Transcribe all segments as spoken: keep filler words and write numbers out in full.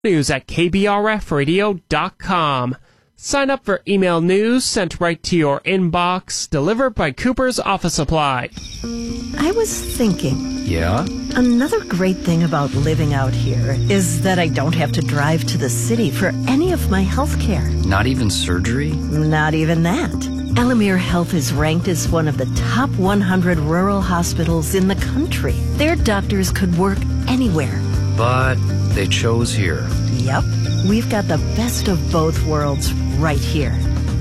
News at k b r f radio dot com. Sign up for email news sent right to your inbox, delivered by Cooper's Office Supply. I was thinking. Yeah? Another great thing about living out here is that I don't have to drive to the city for any of my health care. Not even surgery? Not even that. Elamere Health is ranked as one of the top one hundred rural hospitals in the country. Their doctors could work anywhere. But they chose here. Yep. We've got the best of both worlds right here.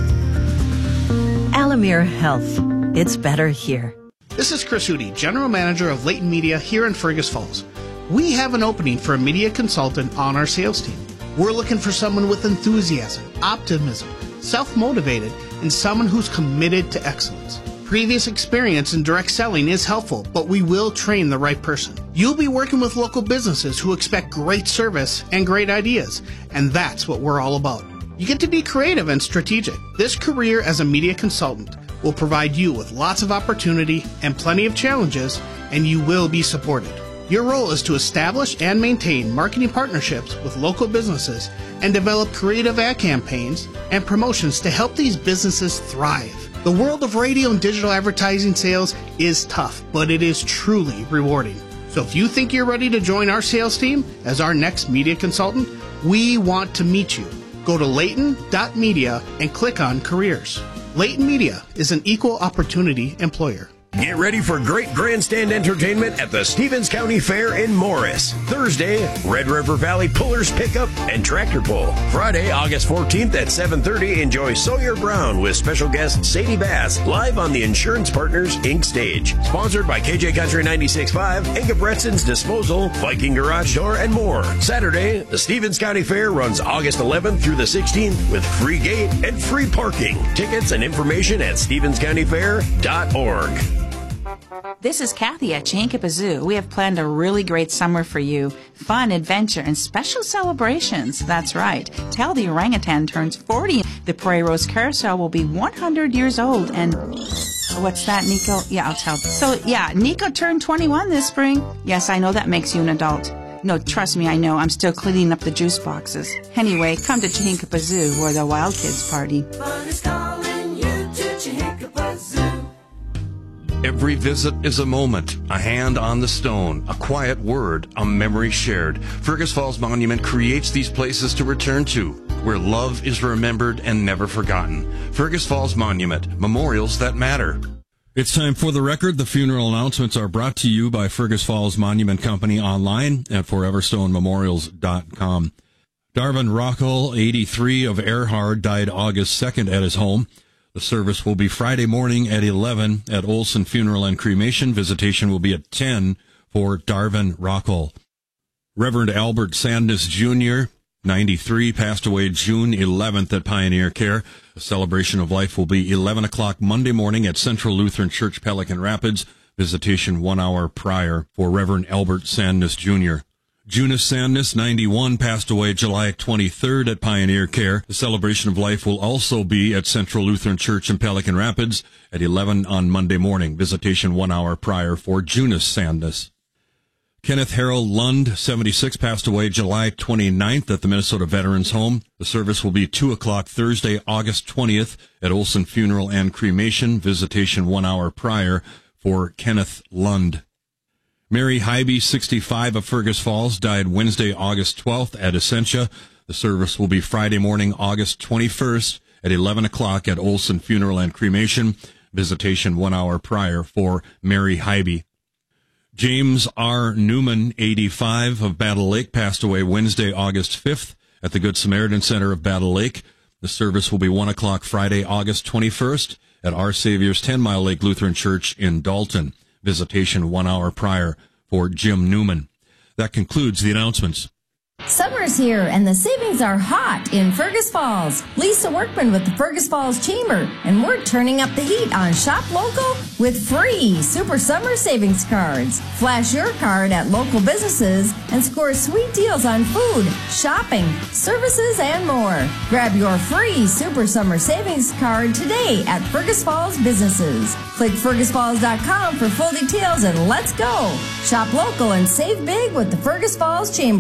Elamere Health. It's better here. This is Chris Hootie, General Manager of Leighton Media here in Fergus Falls. We have an opening for a media consultant on our sales team. We're looking for someone with enthusiasm, optimism, self-motivated, and someone who's committed to excellence. Previous experience in direct selling is helpful, but we will train the right person. You'll be working with local businesses who expect great service and great ideas, and that's what we're all about. You get to be creative and strategic. This career as a media consultant will provide you with lots of opportunity and plenty of challenges, and you will be supported. Your role is to establish and maintain marketing partnerships with local businesses and develop creative ad campaigns and promotions to help these businesses thrive. The world of radio and digital advertising sales is tough, but it is truly rewarding. So if you think you're ready to join our sales team as our next media consultant, we want to meet you. Go to leighton dot media and click on careers. Leighton Media is an equal opportunity employer. Get ready for great grandstand entertainment at the Stevens County Fair in Morris. Thursday, Red River Valley Pullers Pickup and Tractor Pull. Friday, August fourteenth at seven thirty, enjoy Sawyer Brown with special guest Sadie Bass live on the Insurance Partners Incorporated stage. Sponsored by K J Country ninety-six point five, Inga Bretson's Disposal, Viking Garage Door, and more. Saturday, the Stevens County Fair runs August eleventh through the sixteenth with free gate and free parking. Tickets and information at stevens county fair dot org. This is Kathy at Chankippa Zoo. We have planned a really great summer for you. Fun, adventure, and special celebrations. That's right. Tell the orangutan turns forty. The Prairie Rose Carousel will be one hundred years old. And what's that, Nico? Yeah, I'll tell. So, yeah, Nico turned twenty-one this spring. Yes, I know that makes you an adult. No, trust me, I know. I'm still cleaning up the juice boxes. Anyway, come to Chankippa Zoo where the wild kids party. Fun is calling you to Chankippa Zoo. Every visit is a moment, a hand on the stone, a quiet word, a memory shared. Fergus Falls Monument creates these places to return to, where love is remembered and never forgotten. Fergus Falls Monument, memorials that matter. It's time for The Record. The funeral announcements are brought to you by Fergus Falls Monument Company online at forever stone memorials dot com. Darvin Rockall, eighty-three, of Erhard, died August second at his home. The service will be Friday morning at eleven at Olson Funeral and Cremation. Visitation will be at ten for Darvin Rockall. Reverend Albert Sandness, Junior, ninety-three, passed away June eleventh at Pioneer Care. A celebration of life will be eleven o'clock Monday morning at Central Lutheran Church, Pelican Rapids. Visitation one hour prior for Reverend Albert Sandness, Junior Junius Sandness, ninety-one, passed away July twenty-third at Pioneer Care. The celebration of life will also be at Central Lutheran Church in Pelican Rapids at eleven on Monday morning. Visitation one hour prior for Junius Sandness. Kenneth Harold Lund, seventy-six, passed away July twenty-ninth at the Minnesota Veterans Home. The service will be two o'clock Thursday, August twentieth at Olson Funeral and Cremation. Visitation one hour prior for Kenneth Lund. Mary Hybe, sixty-five, of Fergus Falls, died Wednesday, August twelfth at Essentia. The service will be Friday morning, August twenty-first at eleven o'clock at Olson Funeral and Cremation. Visitation one hour prior for Mary Hybe. James R. Newman, eighty-five, of Battle Lake, passed away Wednesday, August fifth at the Good Samaritan Center of Battle Lake. The service will be one o'clock Friday, August twenty-first at Our Savior's Ten Mile Lake Lutheran Church in Dalton. Visitation one hour prior for Jim Newman. That concludes the announcements. Summer's here and the savings are hot in Fergus Falls. Lisa Workman with the Fergus Falls Chamber, and we're turning up the heat on Shop Local with free Super Summer Savings Cards. Flash your card at local businesses and score sweet deals on food, shopping, services, and more. Grab your free Super Summer Savings Card today at Fergus Falls businesses. Click fergus falls dot com for full details and let's go. Shop local and save big with the Fergus Falls Chamber.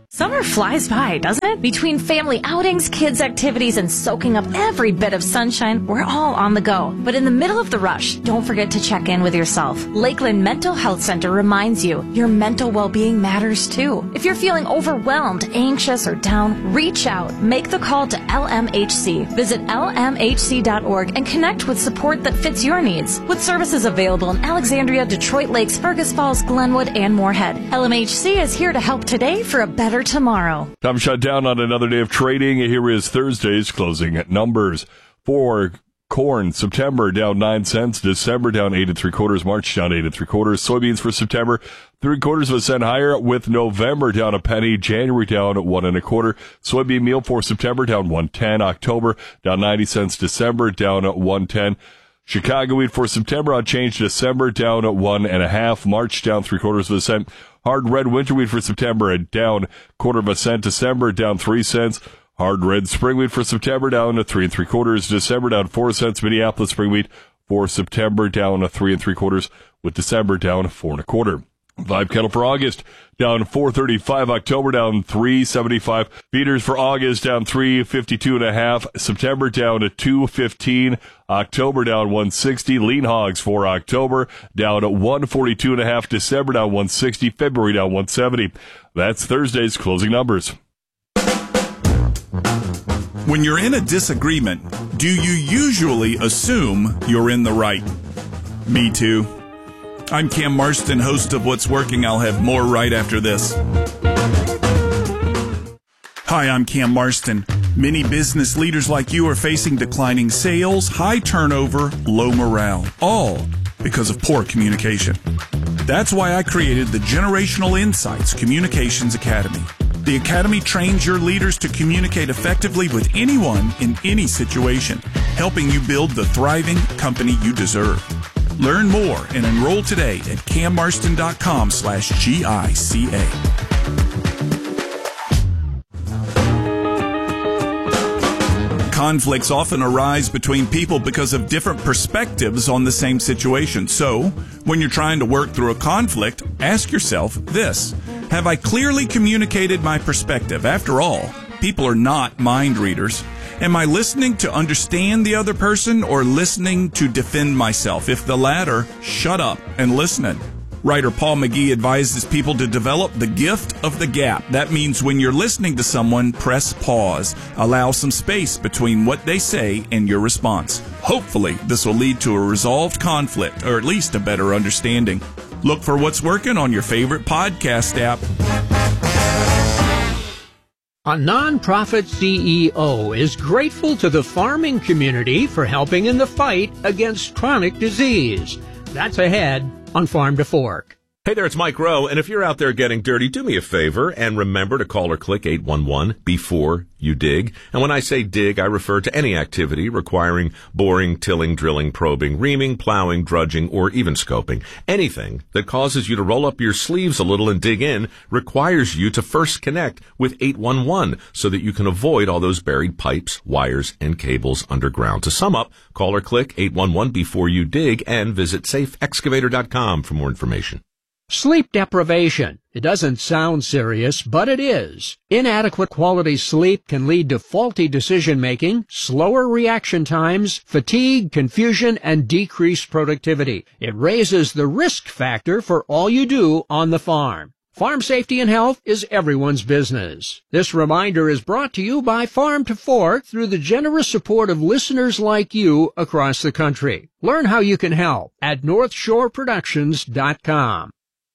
Summer flies by, doesn't it? Between family outings, kids' activities, and soaking up every bit of sunshine, we're all on the go. But in the middle of the rush, don't forget to check in with yourself. Lakeland Mental Health Center reminds you your mental well-being matters too. If you're feeling overwhelmed, anxious, or down, reach out. Make the call to L M H C. Visit L M H C dot org and connect with support that fits your needs. With services available in Alexandria, Detroit Lakes, Fergus Falls, Glenwood, and Moorhead, L M H C is here to help today for a better tomorrow. Time shut down on another day of trading. Here is Thursday's closing numbers. For corn, September down nine cents, December down eight and three quarters, March down eight and three quarters. Soybeans for September, three quarters of a cent higher, with November down a penny, January down one and a quarter. Soybean meal for September down one ten, October down ninety cents, December down one ten. Chicago wheat for September unchanged, December down one and a half, March down three quarters of a cent. Hard red winter wheat for September down quarter of a cent, December down three cents. Hard red spring wheat for September down to three and three quarters, December down four cents. Minneapolis spring wheat for September down to three and three quarters, with December down four and a quarter. Vibe kettle for August down four thirty-five, October down three seventy-five. Feeders for August down three fifty-two and a half, September down to two fifteen, October down one sixty. Lean hogs for October down to one forty-two and a half, December down one sixty, February down one seventy. That's Thursday's closing numbers. When you're in a disagreement, do you usually assume you're in the right? Me too. I'm Cam Marston, host of What's Working. I'll have more right after this. Hi, I'm Cam Marston. Many business leaders like you are facing declining sales, high turnover, low morale, all because of poor communication. That's why I created the Generational Insights Communications Academy. The Academy trains your leaders to communicate effectively with anyone in any situation, helping you build the thriving company you deserve. Learn more and enroll today at cammarston.com slash G-I-C-A. Conflicts often arise between people because of different perspectives on the same situation. So, when you're trying to work through a conflict, ask yourself this: have I clearly communicated my perspective? After all, people are not mind readers. Am I listening to understand the other person or listening to defend myself? If the latter, shut up and listen. Writer Paul McGee advises people to develop the gift of the gap. That means when you're listening to someone, press pause. Allow some space between what they say and your response. Hopefully, this will lead to a resolved conflict, or at least a better understanding. Look for What's Working on your favorite podcast app. A nonprofit C E O is grateful to the farming community for helping in the fight against chronic disease. That's ahead on Farm to Fork. Hey there, it's Mike Rowe, and if you're out there getting dirty, do me a favor and remember to call or click eight one one before you dig. And when I say dig, I refer to any activity requiring boring, tilling, drilling, probing, reaming, plowing, drudging, or even scoping. Anything that causes you to roll up your sleeves a little and dig in requires you to first connect with eight one one so that you can avoid all those buried pipes, wires, and cables underground. To sum up, call or click eight one one before you dig and visit safe excavator dot com for more information. Sleep deprivation. It doesn't sound serious, but it is. Inadequate quality sleep can lead to faulty decision-making, slower reaction times, fatigue, confusion, and decreased productivity. It raises the risk factor for all you do on the farm. Farm safety and health is everyone's business. This reminder is brought to you by Farm to Fork through the generous support of listeners like you across the country. Learn how you can help at north shore productions dot com.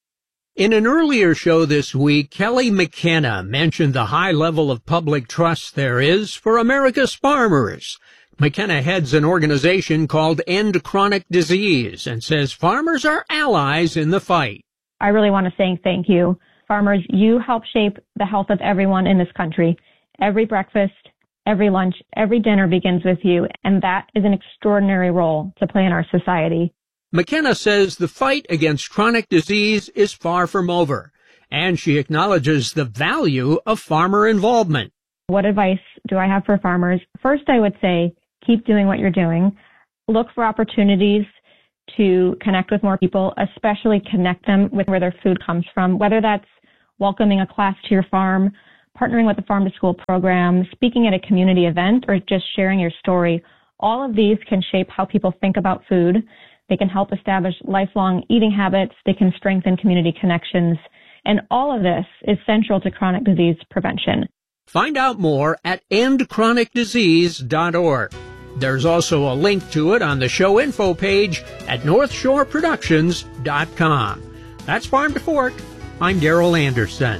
In an earlier show this week, Kelly McKenna mentioned the high level of public trust there is for America's farmers. McKenna heads an organization called End Chronic Disease and says farmers are allies in the fight. I really want to say thank you. Farmers, you help shape the health of everyone in this country. Every breakfast, every lunch, every dinner begins with you, and that is an extraordinary role to play in our society. McKenna says the fight against chronic disease is far from over, and she acknowledges the value of farmer involvement. What advice do I have for farmers? First, I would say keep doing what you're doing. Look for opportunities to connect with more people, especially connect them with where their food comes from, whether that's welcoming a class to your farm, partnering with the Farm to School program, speaking at a community event, or just sharing your story. All of these can shape how people think about food. They can help establish lifelong eating habits. They can strengthen community connections. And all of this is central to chronic disease prevention. Find out more at end chronic disease dot org. There's also a link to it on the show info page at north shore productions dot com. That's Farm to Fork. I'm Darrell Anderson.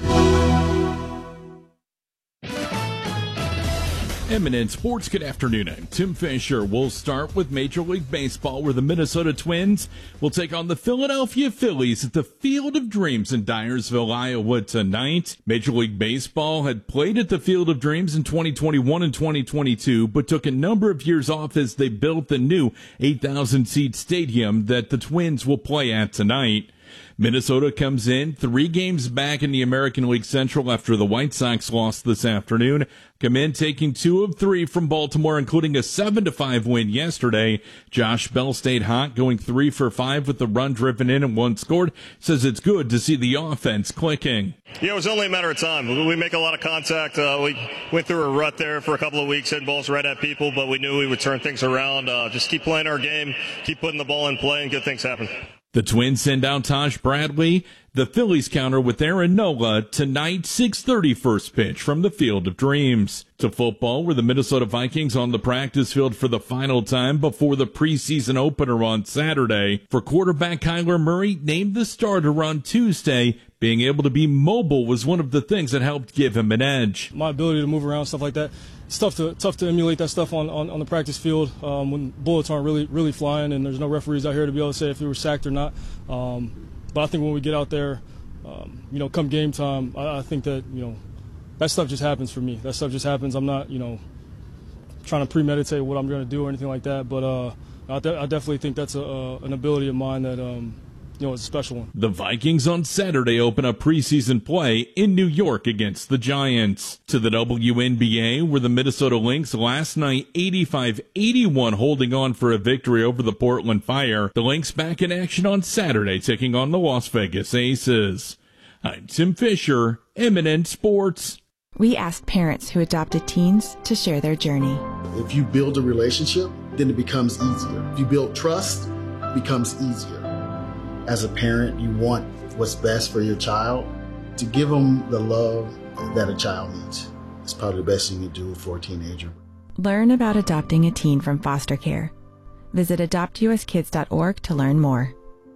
Eminent Sports, good afternoon. I'm Tim Fisher. We'll start with Major League Baseball, where the Minnesota Twins will take on the Philadelphia Phillies at the Field of Dreams in Dyersville, Iowa tonight. Major League Baseball had played at the Field of Dreams in twenty twenty-one and twenty twenty-two, but took a number of years off as they built the new eight thousand seat stadium that the Twins will play at tonight. Minnesota comes in three games back in the American League Central after the White Sox lost this afternoon. Come in taking two of three from Baltimore, including a seven to five win yesterday. Josh Bell stayed hot, going three for five with the run driven in and one scored. Says it's good to see the offense clicking. Yeah, it was only a matter of time. We make a lot of contact. Uh, we went through a rut there for a couple of weeks, hitting balls right at people, but we knew we would turn things around. Uh, just keep playing our game, keep putting the ball in play, and good things happen. The Twins send out Taj Bradley. The Phillies counter with Aaron Nola tonight, six thirty first pitch from the Field of Dreams. To football, where the Minnesota Vikings on the practice field for the final time before the preseason opener on Saturday. For quarterback Kyler Murray, named the starter on Tuesday, being able to be mobile was one of the things that helped give him an edge. My ability to move around, stuff like that, it's tough to tough to emulate that stuff on, on, on the practice field um, when bullets aren't really really flying and there's no referees out here to be able to say if we were sacked or not. Um, but I think when we get out there, um, you know, come game time, I, I think that, you know, that stuff just happens for me. That stuff just happens. I'm not, you know, trying to premeditate what I'm going to do or anything like that. But uh, I, de- I definitely think that's a, uh, an ability of mine that, um, you know, it's a special one. The Vikings on Saturday open up preseason play in New York against the Giants. To the W N B A, where the Minnesota Lynx last night eighty-five eighty-one holding on for a victory over the Portland Fire. The Lynx back in action on Saturday, taking on the Las Vegas Aces. I'm Tim Fisher, Eminent Sports. We asked parents who adopted teens to share their journey. If you build a relationship, then it becomes easier. If you build trust, it becomes easier. As a parent, you want what's best for your child. To give them the love that a child needs. It's probably the best thing you do for a teenager. Learn about adopting a teen from foster care. Visit adopt u s kids dot org to learn more.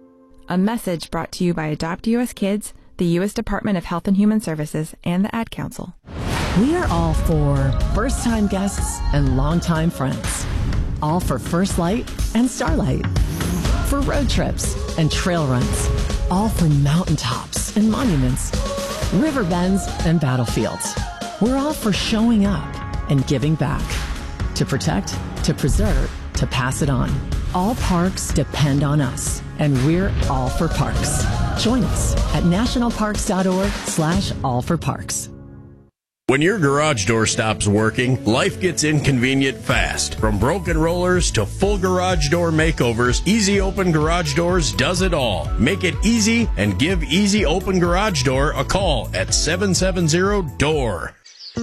A message brought to you by Adopt U S Kids, the U S Department of Health and Human Services, and the Ad Council. We are all for first-time guests and longtime friends. All for First Light and Starlight. For road trips and trail runs. All for mountaintops and monuments. River bends and battlefields. We're all for showing up and giving back. To protect, to preserve, to pass it on. All parks depend on us, and we're all for parks. Join us at nationalparks.org slash all for parks. When your garage door stops working, life gets inconvenient fast. From broken rollers to full garage door makeovers, Easy Open Garage Doors does it all. Make it easy and give Easy Open Garage Door a call at seven seven zero D O O R.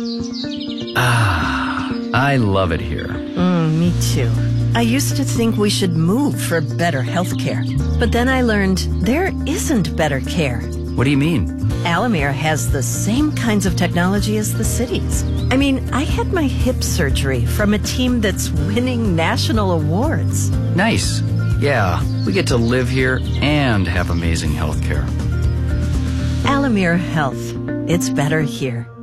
Ah, I love it here. Mm, me too. I used to think we should move for better health care. But then I learned there isn't better care. What do you mean? Alamere has the same kinds of technology as the cities. I mean, I had my hip surgery from a team that's winning national awards. Nice. Yeah, we get to live here and have amazing health care. Alamere Health. It's better here.